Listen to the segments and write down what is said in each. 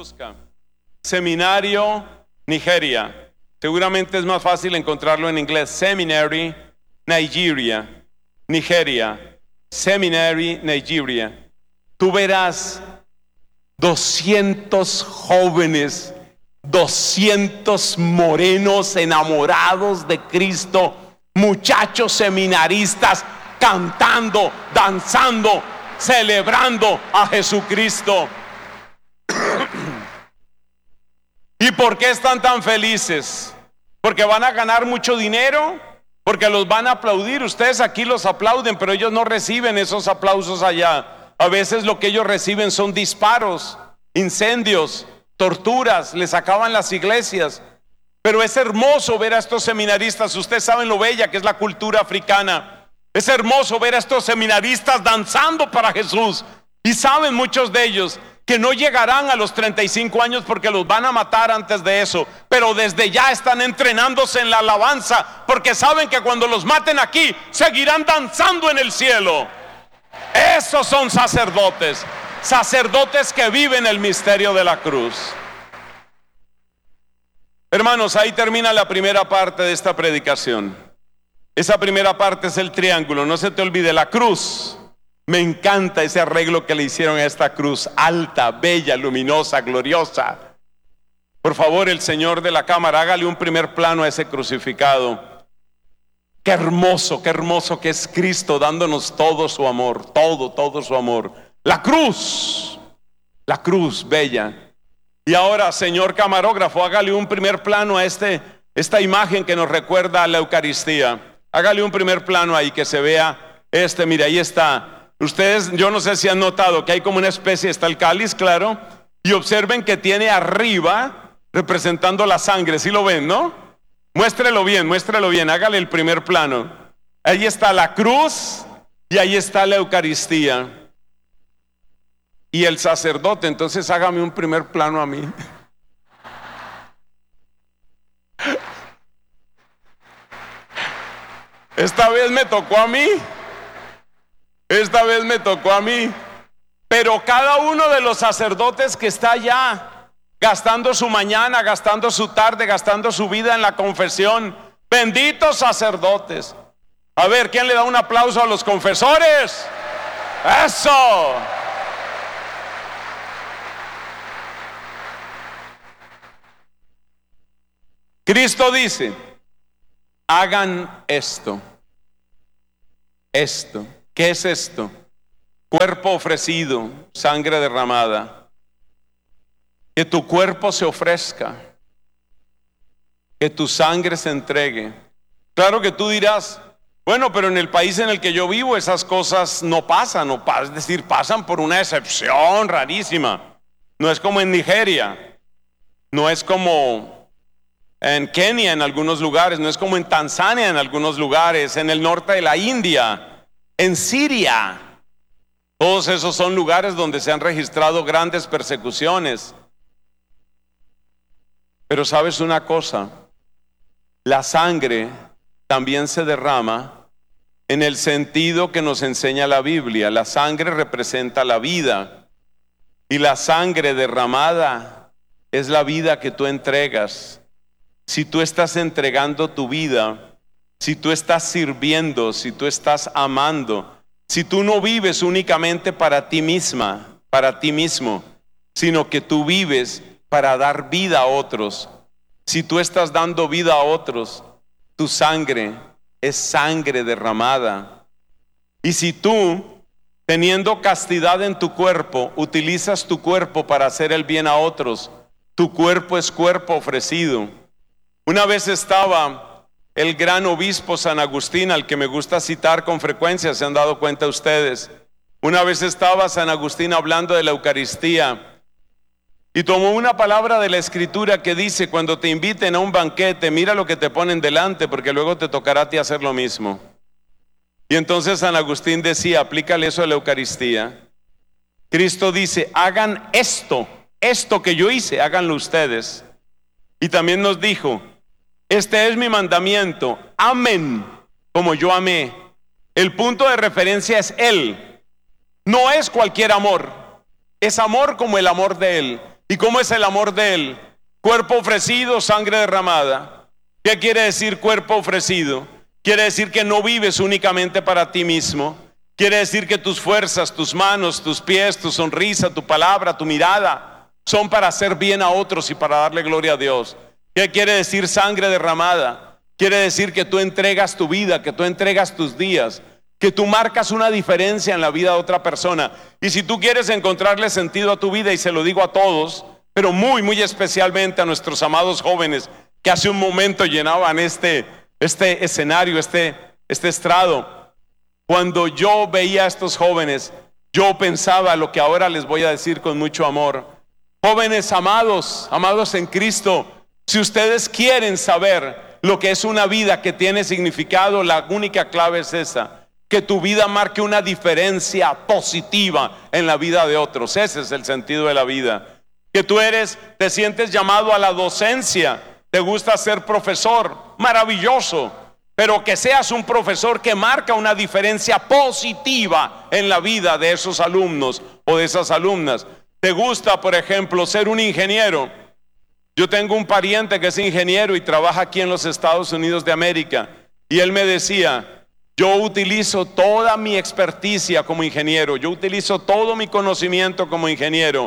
busca Seminario Nigeria. Seguramente es más fácil encontrarlo en inglés. Seminary Nigeria, Nigeria, Seminary Nigeria. Tú verás 200 jóvenes, 200 morenos enamorados de Cristo, muchachos seminaristas cantando, danzando, celebrando a Jesucristo. ¿Y por qué están tan felices? ¿Porque van a ganar mucho dinero? ¿Porque los van a aplaudir? Ustedes aquí los aplauden, pero ellos no reciben esos aplausos allá. A veces lo que ellos reciben son disparos, incendios, torturas, les acaban las iglesias. Pero es hermoso ver a estos seminaristas. Ustedes saben lo bella que es la cultura africana. Es hermoso ver a estos seminaristas danzando para Jesús. Y saben muchos de ellos que no llegarán a los 35 años porque los van a matar antes de eso, pero desde ya están entrenándose en la alabanza, porque saben que cuando los maten aquí seguirán danzando en el cielo. Esos son sacerdotes, sacerdotes que viven el misterio de la cruz. Hermanos, ahí termina la primera parte de esta predicación. Esa primera parte es el triángulo, no se te olvide, la cruz. Me encanta ese arreglo que le hicieron a esta cruz, alta, bella, luminosa, gloriosa. Por favor, el señor de la cámara, hágale un primer plano a ese crucificado. Qué hermoso que es Cristo dándonos todo su amor, todo su amor. La cruz, bella. Y ahora, señor camarógrafo, hágale un primer plano a esta imagen que nos recuerda a la Eucaristía. Hágale un primer plano ahí que se vea mire, ahí está. Ustedes, yo no sé si han notado que hay como una especie, está el cáliz, claro, y observen que tiene arriba representando la sangre. ¿Sí lo ven, no? Muéstrelo bien, hágale el primer plano. Ahí está la cruz y ahí está la Eucaristía. Y el sacerdote, entonces hágame un primer plano a mí. Esta vez me tocó a mí. Pero cada uno de los sacerdotes que está allá, gastando su mañana, gastando su tarde, gastando su vida en la confesión, benditos sacerdotes. A ver, ¿quién le da un aplauso a los confesores? ¡Eso! Cristo dice: hagan esto. ¿Qué es esto? Cuerpo ofrecido, sangre derramada. Que tu cuerpo se ofrezca, que tu sangre se entregue. Claro que tú dirás: bueno, pero en el país en el que yo vivo esas cosas no pasan, es decir, pasan por una excepción rarísima. No es como en Nigeria, no es como en Kenia en algunos lugares, no es como en Tanzania en algunos lugares, en el norte de la India, en Siria. Todos esos son lugares donde se han registrado grandes persecuciones. Pero ¿sabes una cosa? La sangre también se derrama en el sentido que nos enseña la Biblia. La sangre representa la vida, y la sangre derramada es la vida que tú entregas. Si tú estás entregando tu vida, si tú estás sirviendo, si tú estás amando, si tú no vives únicamente para ti misma, para ti mismo, sino que tú vives para dar vida a otros. Si tú estás dando vida a otros, tu sangre es sangre derramada. Y si tú, teniendo castidad en tu cuerpo, utilizas tu cuerpo para hacer el bien a otros, tu cuerpo es cuerpo ofrecido. Una vez estaba el gran obispo San Agustín, al que me gusta citar con frecuencia, se han dado cuenta ustedes. Una vez estaba San Agustín hablando de la Eucaristía y tomó una palabra de la Escritura que dice: cuando te inviten a un banquete, mira lo que te ponen delante, porque luego te tocará a ti hacer lo mismo. Y entonces San Agustín decía: aplícale eso a la Eucaristía. Cristo dice: hagan esto que yo hice, háganlo ustedes. Y también nos dijo: este es mi mandamiento, amen como yo amé. El punto de referencia es Él. No es cualquier amor, es amor como el amor de Él. ¿Y cómo es el amor de Él? Cuerpo ofrecido, sangre derramada. ¿Qué quiere decir cuerpo ofrecido? Quiere decir que no vives únicamente para ti mismo. Quiere decir que tus fuerzas, tus manos, tus pies, tu sonrisa, tu palabra, tu mirada son para hacer bien a otros y para darle gloria a Dios. ¿Qué quiere decir sangre derramada? Quiere decir que tú entregas tu vida, que tú entregas tus días, que tú marcas una diferencia en la vida de otra persona. Y si tú quieres encontrarle sentido a tu vida, y se lo digo a todos, pero muy especialmente a nuestros amados jóvenes que hace un momento llenaban este escenario, este estrado. Cuando yo veía a estos jóvenes, yo pensaba lo que ahora les voy a decir con mucho amor. Jóvenes amados en Cristo, si ustedes quieren saber lo que es una vida que tiene significado, la única clave es esa: que tu vida marque una diferencia positiva en la vida de otros. Ese es el sentido de la vida. Que tú te sientes llamado a la docencia, te gusta ser profesor, maravilloso, pero que seas un profesor que marca una diferencia positiva en la vida de esos alumnos o de esas alumnas. Te gusta, por ejemplo, ser un ingeniero. Yo tengo un pariente que es ingeniero y trabaja aquí en los Estados Unidos de América, y él me decía: yo utilizo toda mi experticia como ingeniero, yo utilizo todo mi conocimiento como ingeniero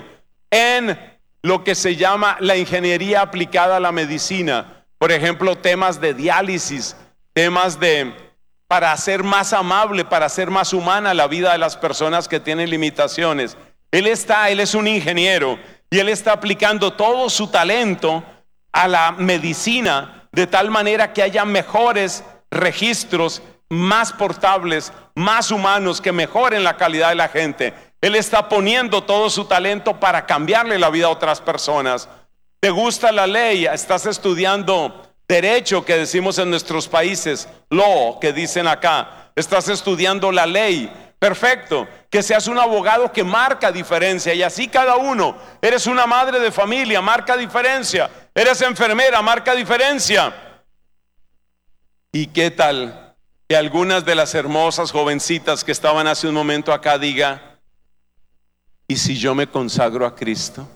en lo que se llama la ingeniería aplicada a la medicina. Por ejemplo, temas de diálisis, temas para hacer más amable, para hacer más humana la vida de las personas que tienen limitaciones. Él es un ingeniero y él está aplicando todo su talento a la medicina de tal manera que haya mejores registros, más portables, más humanos, que mejoren la calidad de la gente. Él está poniendo todo su talento para cambiarle la vida a otras personas. ¿Te gusta la ley? Estás estudiando derecho, que decimos en nuestros países, law, que dicen acá. Estás estudiando la ley. Perfecto, que seas un abogado que marca diferencia, y así cada uno. Eres una madre de familia, marca diferencia. Eres enfermera, marca diferencia. ¿Y qué tal que algunas de las hermosas jovencitas que estaban hace un momento acá diga: ¿y si yo me consagro a Cristo?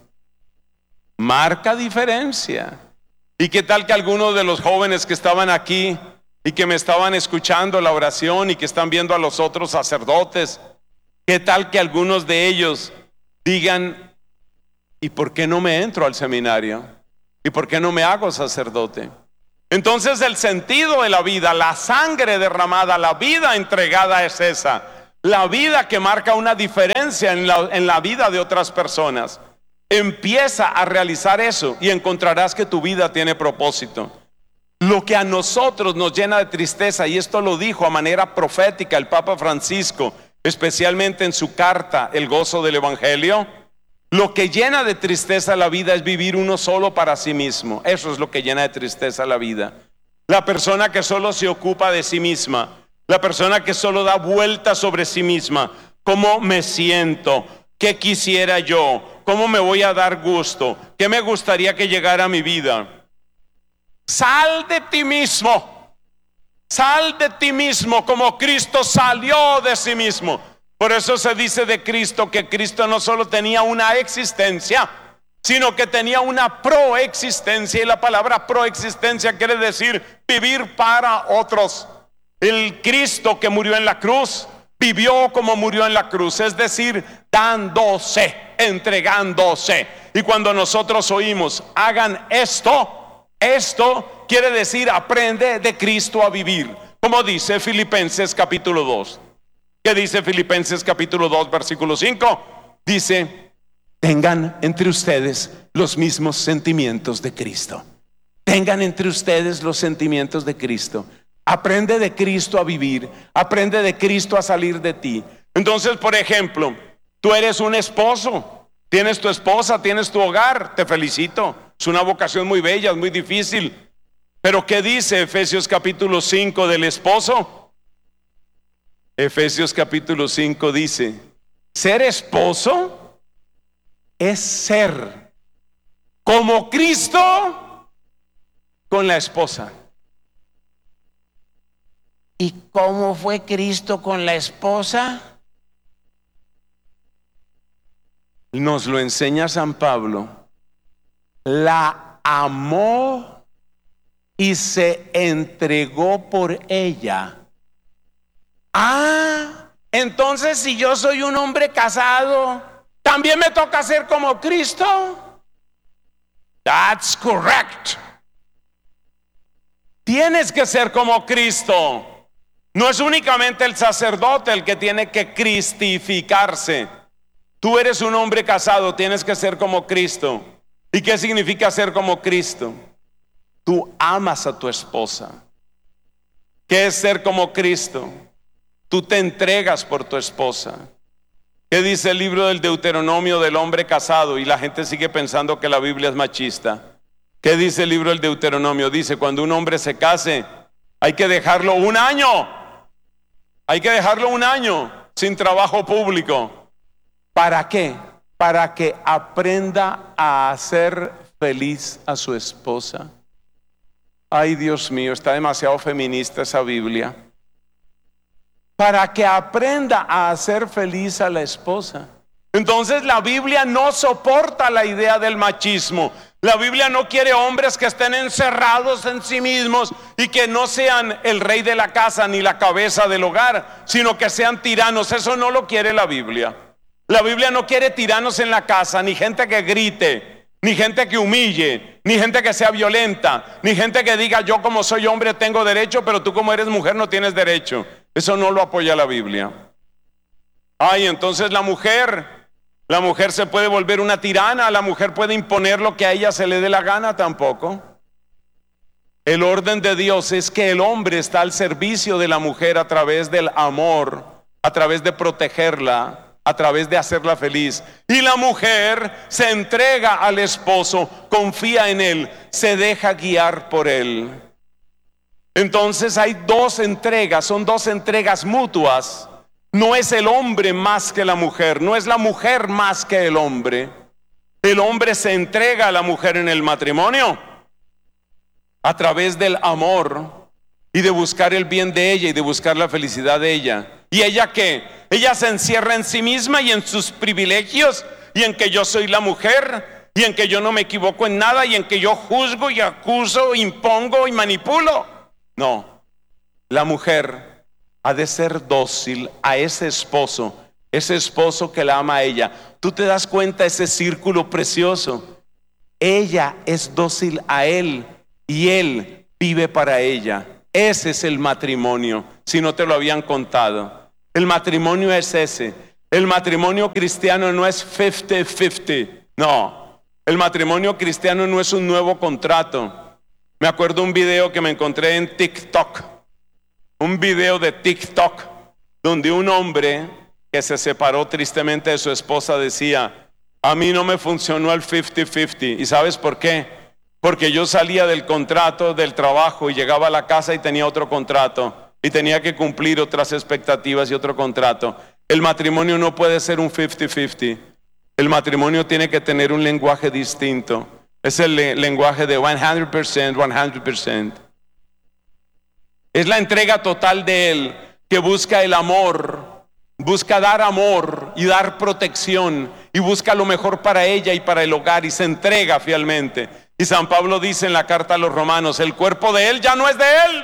Marca diferencia. ¿Y qué tal que algunos de los jóvenes que estaban aquí y que me estaban escuchando la oración y que están viendo a los otros sacerdotes, qué tal que algunos de ellos digan: ¿y por qué no me entro al seminario? ¿Y por qué no me hago sacerdote? Entonces el sentido de la vida, la sangre derramada, la vida entregada es esa. La vida que marca una diferencia en la vida de otras personas. Empieza a realizar eso y encontrarás que tu vida tiene propósito. Lo que a nosotros nos llena de tristeza, y esto lo dijo a manera profética el Papa Francisco, especialmente en su carta El gozo del Evangelio, lo que llena de tristeza la vida es vivir uno solo para sí mismo. Eso es lo que llena de tristeza la vida. La persona que solo se ocupa de sí misma, la persona que solo da vueltas sobre sí misma. ¿Cómo me siento? ¿Qué quisiera yo? ¿Cómo me voy a dar gusto? ¿Qué me gustaría que llegara a mi vida? Sal de ti mismo. Sal de ti mismo como Cristo salió de sí mismo. Por eso se dice de Cristo que Cristo no solo tenía una existencia, sino que tenía una proexistencia. Y la palabra proexistencia quiere decir vivir para otros. El Cristo que murió en la cruz vivió como murió en la cruz, es decir, dándose, entregándose. Y cuando nosotros oímos hagan esto quiere decir aprende de Cristo a vivir, como dice Filipenses capítulo 2. ¿Qué dice Filipenses capítulo 2 versículo 5? Dice: tengan entre ustedes los mismos sentimientos de Cristo. Tengan entre ustedes los sentimientos de Cristo. Aprende de Cristo a vivir, aprende de Cristo a salir de ti. Entonces, por ejemplo, tú eres un esposo, tienes tu esposa, tienes tu hogar, te felicito. Es una vocación muy bella, es muy difícil. Pero ¿qué dice Efesios capítulo 5 del esposo? Efesios capítulo 5 dice: ser esposo es ser como Cristo con la esposa. ¿Y cómo fue Cristo con la esposa? Nos lo enseña San Pablo la amó y se entregó por ella. Entonces si yo soy un hombre casado, ¿también me toca ser como Cristo? That's correct. Tienes que ser como Cristo. No es únicamente el sacerdote el que tiene que cristificarse. Tú eres un hombre casado, tienes que ser como Cristo. ¿Y qué significa ser como Cristo? Tú amas a tu esposa. ¿Qué es ser como Cristo? Tú te entregas por tu esposa. ¿Qué dice el libro del Deuteronomio del hombre casado? Y la gente sigue pensando que la Biblia es machista. ¿Qué dice el libro del Deuteronomio? Dice, cuando un hombre se case, hay que dejarlo un año. Hay que dejarlo un año sin trabajo público. ¿Para qué? Para que aprenda a hacer feliz a su esposa. Ay, Dios mío, está demasiado feminista esa Biblia. Para que aprenda a hacer feliz a la esposa. Entonces la Biblia no soporta la idea del machismo. La Biblia no quiere hombres que estén encerrados en sí mismos y que no sean el rey de la casa ni la cabeza del hogar, sino que sean tiranos. Eso no lo quiere la Biblia. La Biblia no quiere tiranos en la casa, ni gente que grite, ni gente que humille, ni gente que sea violenta, ni gente que diga yo como soy hombre tengo derecho, pero tú como eres mujer no tienes derecho. Eso no lo apoya la Biblia. Entonces la mujer se puede volver una tirana, la mujer puede imponer lo que a ella se le dé la gana, tampoco. El orden de Dios es que el hombre está al servicio de la mujer a través del amor, a través de protegerla, a través de hacerla feliz. Y la mujer se entrega al esposo, confía en él, se deja guiar por él. Entonces hay dos entregas, son dos entregas mutuas. No es el hombre más que la mujer, no es la mujer más que el hombre. El hombre se entrega a la mujer en el matrimonio a través del amor y de buscar el bien de ella y de buscar la felicidad de ella. ¿Y ella qué? Ella se encierra en sí misma y en sus privilegios y en que yo soy la mujer y en que yo no me equivoco en nada y en que yo juzgo y acuso, impongo y manipulo. No, la mujer ha de ser dócil a ese esposo que la ama a ella. Tú te das cuenta ese círculo precioso. Ella es dócil a él y él vive para ella. Ese es el matrimonio, si no te lo habían contado. El matrimonio es ese. El matrimonio cristiano no es 50-50. No, el matrimonio cristiano no es un nuevo contrato. Me acuerdo un video que me encontré en TikTok. Un video de TikTok donde un hombre que se separó tristemente de su esposa decía: a mí no me funcionó el 50-50. ¿Y sabes por qué? Porque yo salía del contrato del trabajo y llegaba a la casa y tenía otro contrato y tenía que cumplir otras expectativas y otro contrato. El matrimonio no puede ser un 50-50. El matrimonio tiene que tener un lenguaje distinto. Es el lenguaje de 100%. Es la entrega total de él, que busca el amor, busca dar amor y dar protección, y busca lo mejor para ella y para el hogar, y se entrega fielmente. Y San Pablo dice en la carta a los Romanos: el cuerpo de él ya no es de él,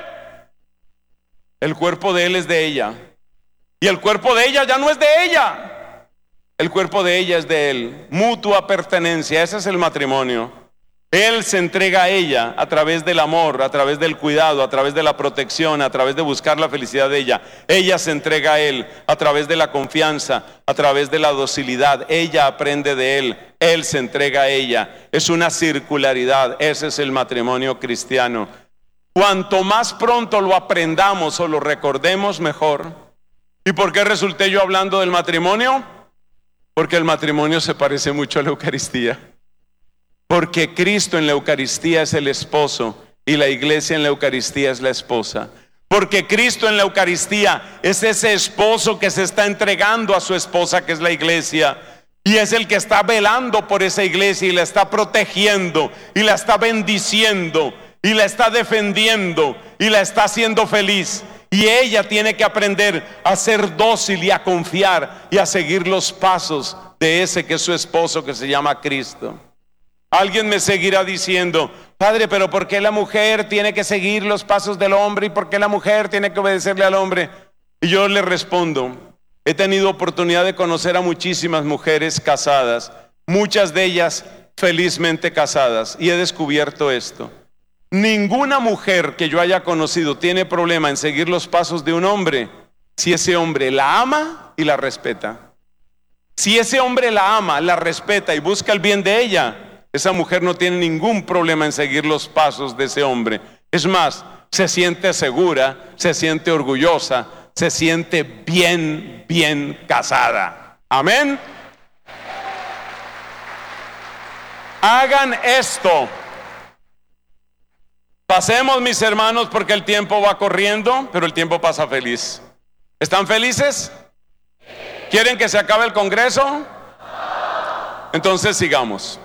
el cuerpo de él es de ella, y el cuerpo de ella ya no es de ella, el cuerpo de ella es de él. Mutua pertenencia, ese es el matrimonio. Él se entrega a ella a través del amor, a través del cuidado, a través de la protección, a través de buscar la felicidad de ella. Ella se entrega a él a través de la confianza, a través de la docilidad. Ella aprende de él, él se entrega a ella. Es una circularidad. Ese es el matrimonio cristiano. Cuanto más pronto lo aprendamos o lo recordemos, mejor. ¿Y por qué resulté yo hablando del matrimonio? Porque el matrimonio se parece mucho a la Eucaristía. Porque Cristo en la Eucaristía es el esposo y la iglesia en la Eucaristía es la esposa. Porque Cristo en la Eucaristía es ese esposo que se está entregando a su esposa, que es la iglesia, y es el que está velando por esa iglesia y la está protegiendo y la está bendiciendo y la está defendiendo y la está haciendo feliz. Y ella tiene que aprender a ser dócil y a confiar y a seguir los pasos de ese que es su esposo, que se llama Cristo. Alguien me seguirá diciendo: padre, pero ¿por qué la mujer tiene que seguir los pasos del hombre? ¿Y por qué la mujer tiene que obedecerle al hombre? Y yo le respondo: he tenido oportunidad de conocer a muchísimas mujeres casadas, muchas de ellas felizmente casadas, y he descubierto esto: ninguna mujer que yo haya conocido tiene problema en seguir los pasos de un hombre si ese hombre la ama y la respeta. Si ese hombre la ama, la respeta y busca el bien de ella, esa mujer no tiene ningún problema en seguir los pasos de ese hombre. Es más, se siente segura, se siente orgullosa, se siente bien casada. Amén. Hagan esto. Pasemos, mis hermanos, porque el tiempo va corriendo, pero el tiempo pasa feliz. ¿Están felices? ¿Quieren que se acabe el Congreso? Entonces sigamos.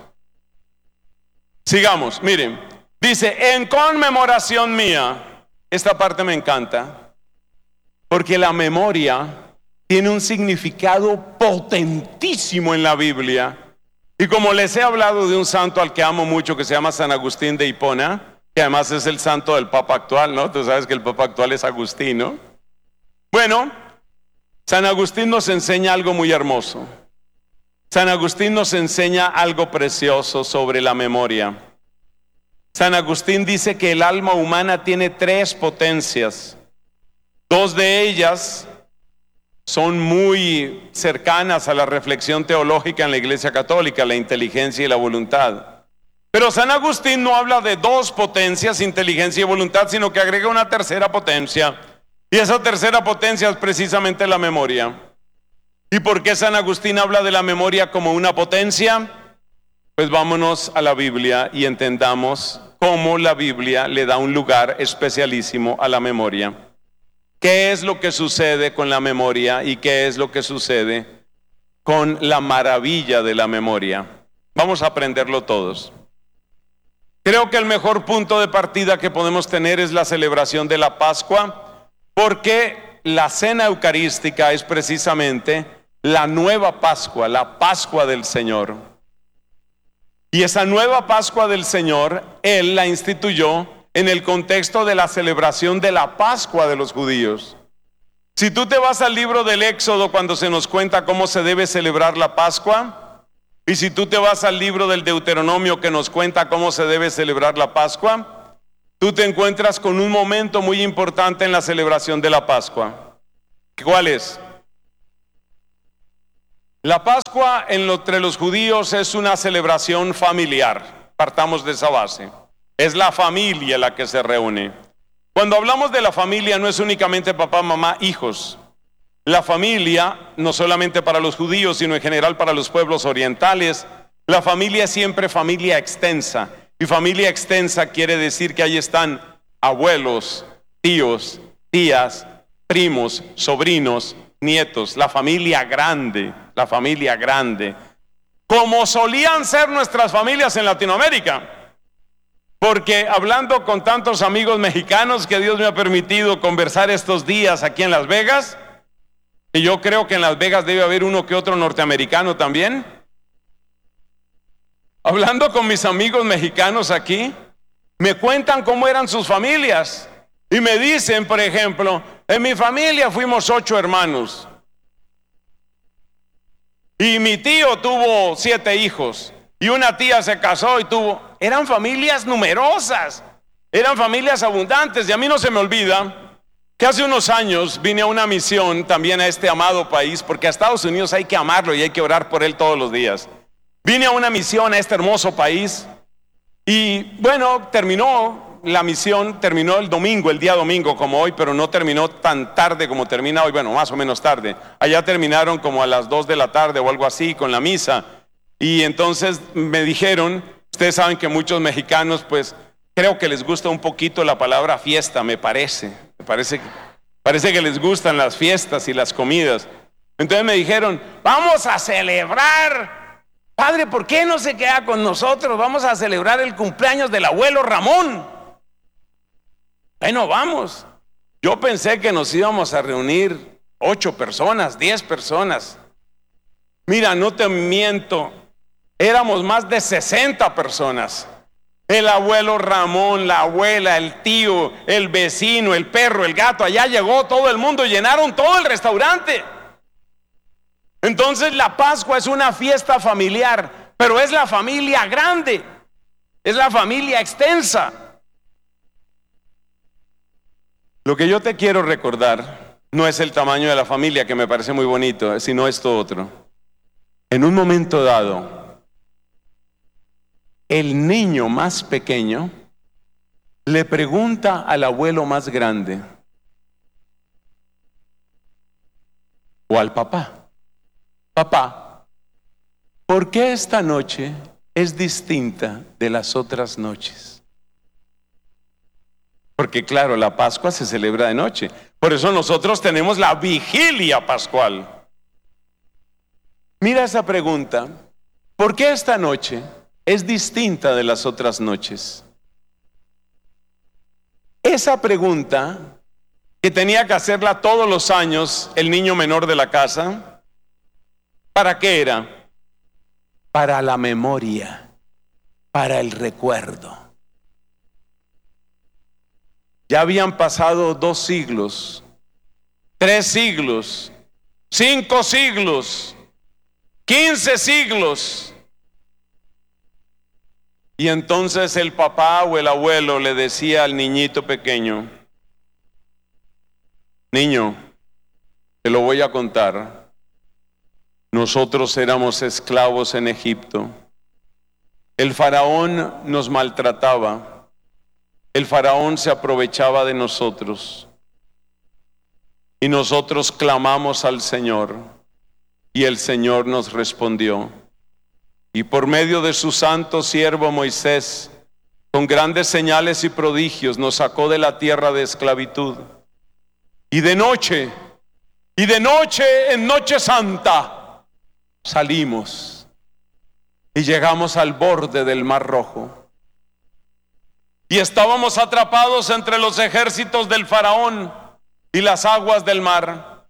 Miren, dice: en conmemoración mía. Esta parte me encanta, porque la memoria tiene un significado potentísimo en la Biblia. Y como les he hablado de un santo al que amo mucho, que se llama San Agustín de Hipona, que además es el santo del Papa actual, ¿no? Tú sabes que el Papa actual es Agustín, ¿no? Bueno, San Agustín nos enseña algo muy hermoso. San Agustín nos enseña algo precioso sobre la memoria. San Agustín dice que el alma humana tiene 3 potencias. 2 de ellas son muy cercanas a la reflexión teológica en la Iglesia Católica: la inteligencia y la voluntad. Pero San Agustín no habla de 2 potencias, inteligencia y voluntad, sino que agrega una tercera potencia. Y esa tercera potencia es precisamente la memoria. ¿Y por qué San Agustín habla de la memoria como una potencia? Pues vámonos a la Biblia y entendamos cómo la Biblia le da un lugar especialísimo a la memoria. ¿Qué es lo que sucede con la memoria y qué es lo que sucede con la maravilla de la memoria? Vamos a aprenderlo todos. Creo que el mejor punto de partida que podemos tener es la celebración de la Pascua, porque la cena eucarística es precisamente la nueva Pascua, la Pascua del Señor. Y esa nueva Pascua del Señor, Él la instituyó en el contexto de la celebración de la Pascua de los judíos. Si tú te vas al libro del Éxodo, cuando se nos cuenta cómo se debe celebrar la Pascua, y si tú te vas al libro del Deuteronomio, que nos cuenta cómo se debe celebrar la Pascua, tú te encuentras con un momento muy importante en la celebración de la Pascua. ¿Cuál es? La Pascua entre los judíos es una celebración familiar. Partamos de esa base. Es la familia la que se reúne. Cuando hablamos de la familia, no es únicamente papá, mamá, hijos. La familia, no solamente para los judíos, sino en general para los pueblos orientales, la familia es siempre familia extensa. Y familia extensa quiere decir que ahí están abuelos, tíos, tías, primos, sobrinos, nietos, la familia grande, como solían ser nuestras familias en Latinoamérica. Porque hablando con tantos amigos mexicanos que Dios me ha permitido conversar estos días aquí en Las Vegas, y yo creo que en Las Vegas debe haber uno que otro norteamericano también. Hablando con mis amigos mexicanos aquí, me cuentan cómo eran sus familias. Y me dicen, por ejemplo, en mi familia fuimos 8 hermanos. Y mi tío tuvo 7 hijos. Y una tía se casó y tuvo... Eran familias numerosas, eran familias abundantes. Y a mí no se me olvida que hace unos años vine a una misión también a este amado país, porque a Estados Unidos hay que amarlo y hay que orar por él todos los días. Vine a una misión a este hermoso país y bueno, terminó la misión, terminó el domingo, el día domingo como hoy, pero no terminó tan tarde como termina hoy, bueno, más o menos tarde. Allá terminaron como a las 2 de la tarde o algo así con la misa. Y entonces me dijeron, ustedes saben que muchos mexicanos pues creo que les gusta un poquito la palabra fiesta, me parece que les gustan las fiestas y las comidas. Entonces me dijeron, vamos a celebrar, padre, ¿por qué no se queda con nosotros? Vamos a celebrar el cumpleaños del abuelo Ramón. Bueno, vamos. Yo pensé que nos íbamos a reunir 8 personas, 10 personas. Mira, no te miento, éramos más de 60 personas. El abuelo Ramón, la abuela, el tío, el vecino, el perro, el gato, allá llegó todo el mundo, llenaron todo el restaurante. Entonces la Pascua es una fiesta familiar, pero es la familia grande, es la familia extensa. Lo que yo te quiero recordar no es el tamaño de la familia, que me parece muy bonito, sino esto otro. En un momento dado, el niño más pequeño le pregunta al abuelo más grande o al papá: papá, ¿por qué esta noche es distinta de las otras noches? Porque claro, la Pascua se celebra de noche. Por eso nosotros tenemos la vigilia pascual. Mira esa pregunta: ¿por qué esta noche es distinta de las otras noches? Esa pregunta, que tenía que hacerla todos los años el niño menor de la casa, ¿para qué era? Para la memoria, para el recuerdo. Ya habían pasado 2 siglos, 3 siglos, 5 siglos, 15 siglos. Y entonces el papá o el abuelo le decía al niñito pequeño: niño, te lo voy a contar. Nosotros éramos esclavos en Egipto. El faraón nos maltrataba. El faraón se aprovechaba de nosotros. Y nosotros clamamos al Señor. Y el Señor nos respondió. Y por medio de su santo siervo Moisés, con grandes señales y prodigios, nos sacó de la tierra de esclavitud. Y de noche, en noche santa, salimos y llegamos al borde del Mar Rojo. Y estábamos atrapados entre los ejércitos del faraón y las aguas del mar.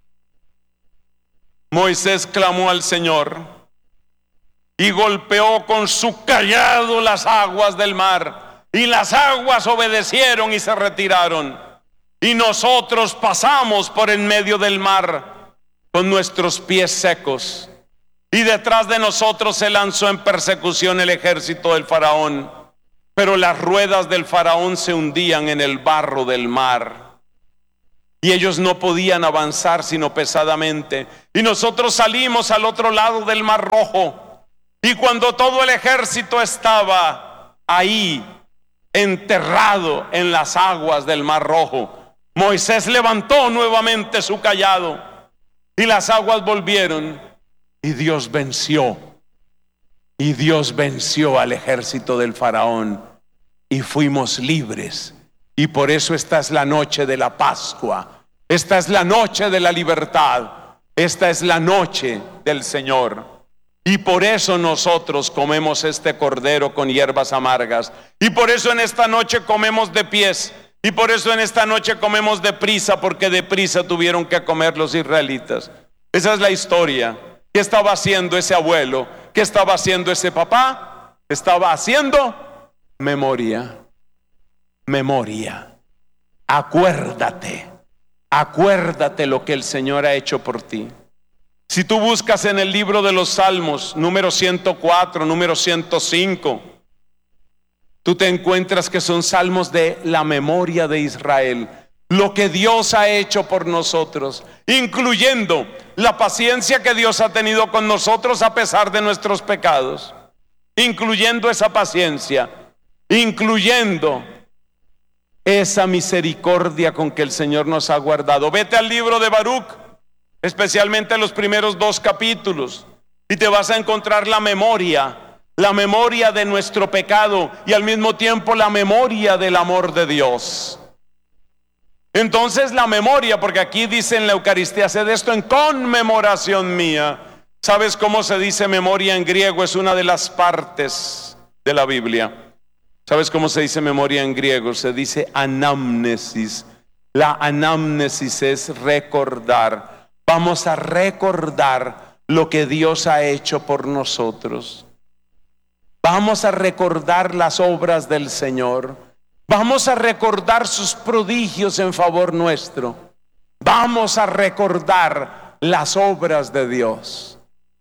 Moisés clamó al Señor y golpeó con su cayado las aguas del mar, y las aguas obedecieron y se retiraron, y nosotros pasamos por en medio del mar con nuestros pies secos, y detrás de nosotros se lanzó en persecución el ejército del faraón, pero las ruedas del faraón se hundían en el barro del mar, y ellos no podían avanzar sino pesadamente, y nosotros salimos al otro lado del Mar Rojo. Y cuando todo el ejército estaba ahí, enterrado en las aguas del Mar Rojo, Moisés levantó nuevamente su cayado y las aguas volvieron, y Dios venció. Y Dios venció al ejército del faraón y fuimos libres. Y por eso esta es la noche de la Pascua. Esta es la noche de la libertad. Esta es la noche del Señor. Y por eso nosotros comemos este cordero con hierbas amargas. Y por eso en esta noche comemos de pies. Y por eso en esta noche comemos deprisa, porque deprisa tuvieron que comer los israelitas. Esa es la historia. ¿Qué estaba haciendo ese abuelo? ¿Qué estaba haciendo ese papá? Estaba haciendo memoria. Memoria. Acuérdate. Acuérdate lo que el Señor ha hecho por ti. Si tú buscas en el libro de los Salmos, número 104, número 105, tú te encuentras que son salmos de la memoria de Israel, lo que Dios ha hecho por nosotros, incluyendo la paciencia que Dios ha tenido con nosotros a pesar de nuestros pecados, incluyendo esa paciencia, incluyendo esa misericordia con que el Señor nos ha guardado. Vete al libro de Baruch, especialmente los primeros 2 capítulos, y te vas a encontrar la memoria de nuestro pecado y al mismo tiempo la memoria del amor de Dios. Entonces la memoria, porque aquí dice en la Eucaristía: haced esto en conmemoración mía. ¿Sabes cómo se dice memoria en griego? Es una de las partes de la Biblia. ¿Sabes cómo se dice memoria en griego? Se dice anamnesis. La anamnesis es recordar. Vamos a recordar lo que Dios ha hecho por nosotros. Vamos a recordar las obras del Señor. Vamos a recordar sus prodigios en favor nuestro. Vamos a recordar las obras de Dios.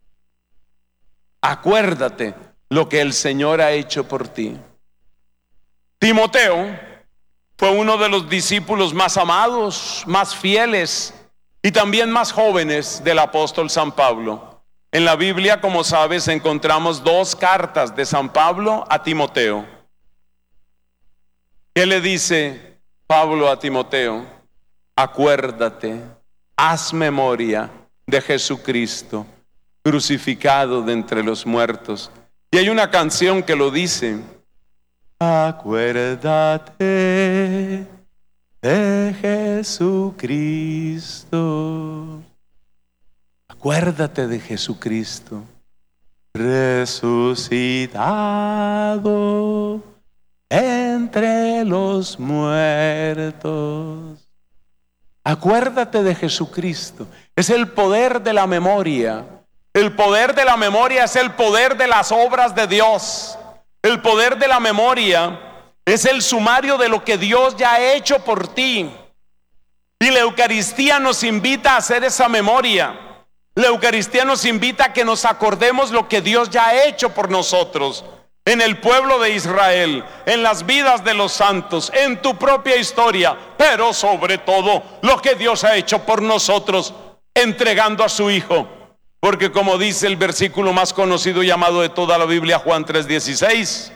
Acuérdate lo que el Señor ha hecho por ti. Timoteo fue uno de los discípulos más amados, más fieles y también más jóvenes del apóstol San Pablo. En la Biblia, como sabes, encontramos 2 cartas de San Pablo a Timoteo. ¿Qué le dice Pablo a Timoteo? Acuérdate, haz memoria de Jesucristo, crucificado de entre los muertos. Y hay una canción que lo dice: acuérdate de Jesucristo. Acuérdate de Jesucristo, resucitado entre los muertos. Acuérdate de Jesucristo. Es el poder de la memoria. El poder de la memoria es el poder de las obras de Dios. El poder de la memoria es el sumario de lo que Dios ya ha hecho por ti. Y la Eucaristía nos invita a hacer esa memoria. La Eucaristía nos invita a que nos acordemos lo que Dios ya ha hecho por nosotros, en el pueblo de Israel, en las vidas de los santos, en tu propia historia, pero sobre todo lo que Dios ha hecho por nosotros, entregando a su Hijo. Porque como dice el versículo más conocido y amado de toda la Biblia, Juan 3:16,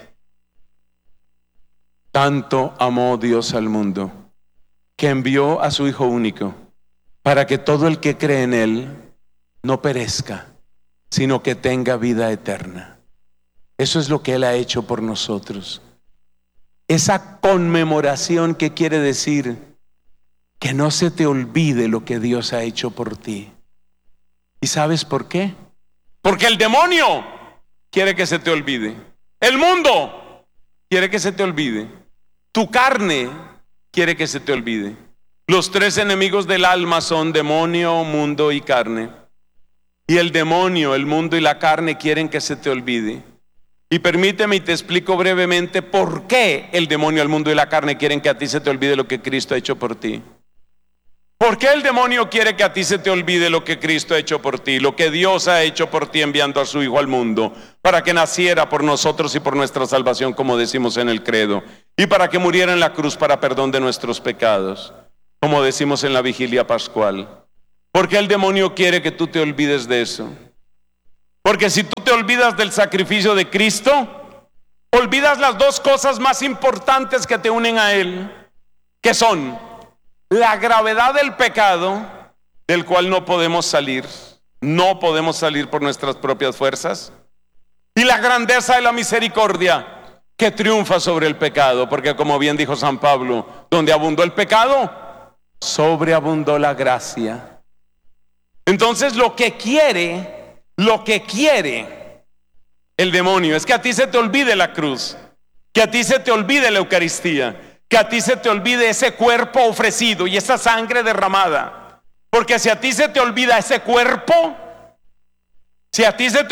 tanto amó Dios al mundo, que envió a su Hijo único, para que todo el que cree en Él no perezca, sino que tenga vida eterna. Eso es lo que Él ha hecho por nosotros. Esa conmemoración, ¿qué quiere decir? Que no se te olvide lo que Dios ha hecho por ti. ¿Y sabes por qué? Porque el demonio quiere que se te olvide. El mundo quiere que se te olvide. Tu carne quiere que se te olvide. Los 3 enemigos del alma son demonio, mundo y carne. Y el demonio, el mundo y la carne quieren que se te olvide. Y permíteme y te explico brevemente por qué el demonio, el mundo y la carne quieren que a ti se te olvide lo que Cristo ha hecho por ti. ¿Por qué el demonio quiere que a ti se te olvide lo que Cristo ha hecho por ti? Lo que Dios ha hecho por ti enviando a su Hijo al mundo, para que naciera por nosotros y por nuestra salvación, como decimos en el credo, y para que muriera en la cruz para perdón de nuestros pecados, como decimos en la vigilia pascual. ¿Por qué el demonio quiere que tú te olvides de eso? Porque si tú te olvidas del sacrificio de Cristo, olvidas las 2 cosas más importantes que te unen a Él, que son la gravedad del pecado, del cual no podemos salir por nuestras propias fuerzas, y la grandeza de la misericordia que triunfa sobre el pecado, porque como bien dijo San Pablo, donde abundó el pecado, sobreabundó la gracia. Entonces lo que quiere el demonio es que a ti se te olvide la cruz, que a ti se te olvide la Eucaristía, que a ti se te olvide ese cuerpo ofrecido y esa sangre derramada. Porque si a ti se te olvida ese cuerpo, se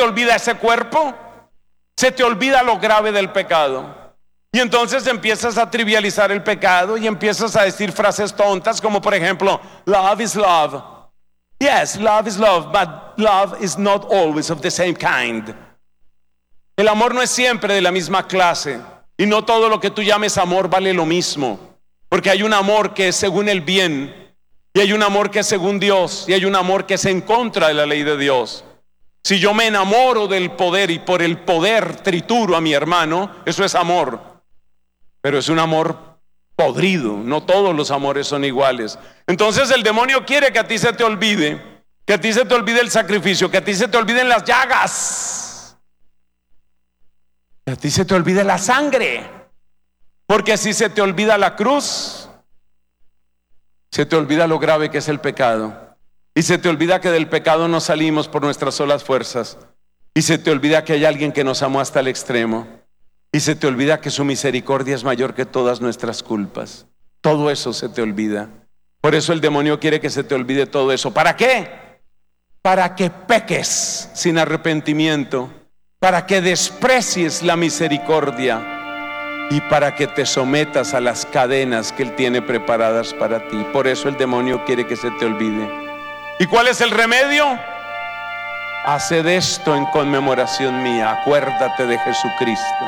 te olvida lo grave del pecado. Y entonces empiezas a trivializar el pecado y empiezas a decir frases tontas como por ejemplo, love is love. Yes, love is love, but love is not always of the same kind. El amor no es siempre de la misma clase. Y no todo lo que tú llames amor vale lo mismo. Porque hay un amor que es según el bien, y hay un amor que es según Dios, y hay un amor que es en contra de la ley de Dios. Si yo me enamoro del poder y por el poder trituro a mi hermano, eso es amor. Pero es un amor podrido. No todos los amores son iguales. Entonces el demonio quiere que a ti se te olvide, que a ti se te olvide el sacrificio, que a ti se te olviden las llagas, que a ti se te olvide la sangre. Porque si se te olvida la cruz, se te olvida lo grave que es el pecado, y se te olvida que del pecado no salimos por nuestras solas fuerzas, y se te olvida que hay alguien que nos amó hasta el extremo, y se te olvida que su misericordia es mayor que todas nuestras culpas. Todo eso se te olvida. Por eso el demonio quiere que se te olvide todo eso. ¿Para qué? Para que peques sin arrepentimiento, para que desprecies la misericordia y para que te sometas a las cadenas que Él tiene preparadas para ti. Por eso el demonio quiere que se te olvide. ¿Y cuál es el remedio? Haced esto en conmemoración mía. Acuérdate de Jesucristo.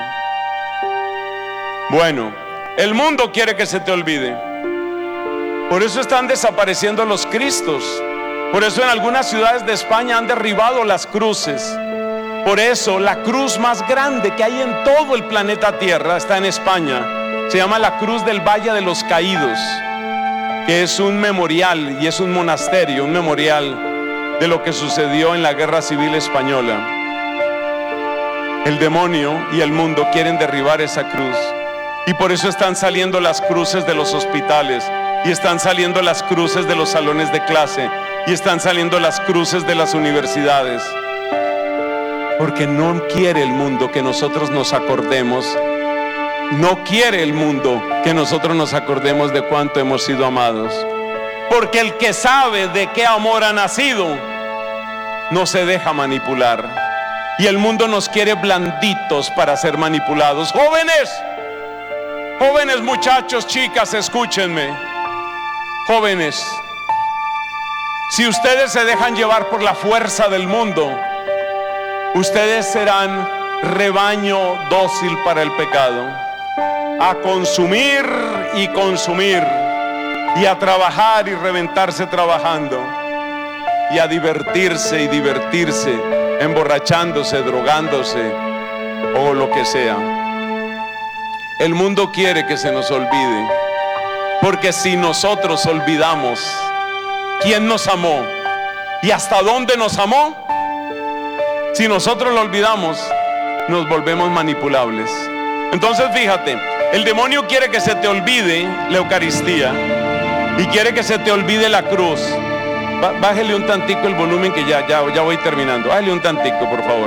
Bueno, el mundo quiere que se te olvide. Por eso están desapareciendo los Cristos. Por eso en algunas ciudades de España han derribado las cruces. Por eso la cruz más grande que hay en todo el planeta Tierra está en España. Se llama la Cruz del Valle de los Caídos, que es un memorial y es un monasterio, un memorial de lo que sucedió en la Guerra Civil Española. El demonio y el mundo quieren derribar esa cruz, y por eso están saliendo las cruces de los hospitales, y están saliendo las cruces de los salones de clase, y están saliendo las cruces de las universidades, porque no quiere el mundo que nosotros nos acordemos. No quiere el mundo que nosotros nos acordemos de cuánto hemos sido amados. Porque el que sabe de qué amor ha nacido no se deja manipular. Y el mundo nos quiere blanditos para ser manipulados. Jóvenes muchachos, chicas, escúchenme. Jóvenes, si ustedes se dejan llevar por la fuerza del mundo, ustedes serán rebaño dócil para el pecado, a consumir y consumir, y a trabajar y reventarse trabajando, y a divertirse y divertirse, emborrachándose, drogándose o lo que sea. El mundo quiere que se nos olvide, porque si nosotros olvidamos quién nos amó y hasta dónde nos amó, si nosotros lo olvidamos, nos volvemos manipulables. Entonces fíjate, el demonio quiere que se te olvide la Eucaristía y quiere que se te olvide la cruz. Bájele un tantico el volumen, que ya voy terminando. Bájele un tantico, por favor.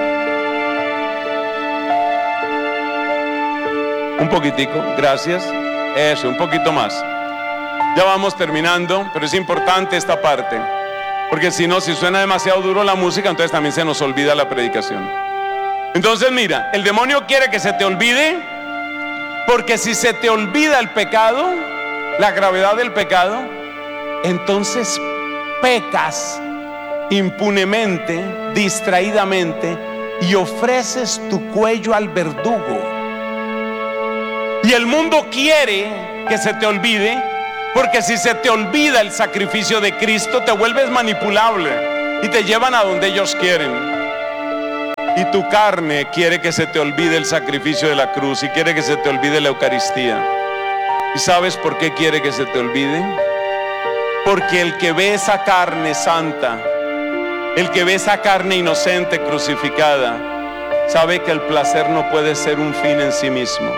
Un poquitico, gracias. Eso, un poquito más. Ya vamos terminando, pero es importante esta parte, porque si no, si suena demasiado duro la música, entonces también se nos olvida la predicación. Entonces mira, el demonio quiere que se te olvide, porque si se te olvida el pecado, la gravedad del pecado, entonces pecas impunemente, distraídamente, y ofreces tu cuello al verdugo. Y el mundo quiere que se te olvide, porque si se te olvida el sacrificio de Cristo, te vuelves manipulable y te llevan a donde ellos quieren. Y tu carne quiere que se te olvide el sacrificio de la cruz y quiere que se te olvide la Eucaristía. ¿Y sabes por qué quiere que se te olvide? Porque el que ve esa carne santa, el que ve esa carne inocente crucificada, sabe que el placer no puede ser un fin en sí mismo.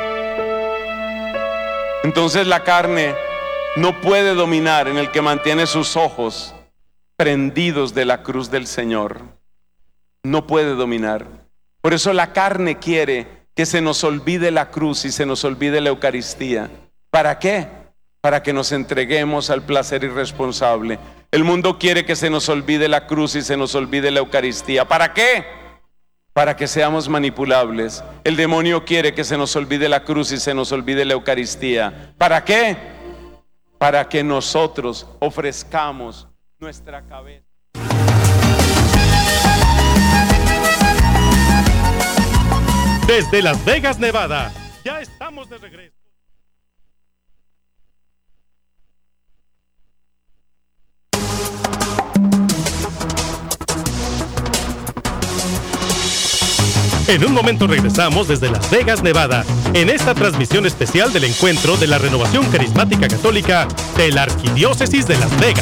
Entonces la carne no puede dominar en el que mantiene sus ojos prendidos de la cruz del Señor. No puede dominar. Por eso la carne quiere que se nos olvide la cruz y se nos olvide la Eucaristía. ¿Para qué? Para que nos entreguemos al placer irresponsable. El mundo quiere que se nos olvide la cruz y se nos olvide la Eucaristía. ¿Para qué? Para que seamos manipulables. El demonio quiere que se nos olvide la cruz y se nos olvide la Eucaristía. ¿Para qué? Para que nosotros ofrezcamos nuestra cabeza. Desde Las Vegas, Nevada, ya estamos de regreso. En un momento regresamos desde Las Vegas, Nevada, en esta transmisión especial del encuentro de la Renovación Carismática Católica de la Arquidiócesis de Las Vegas.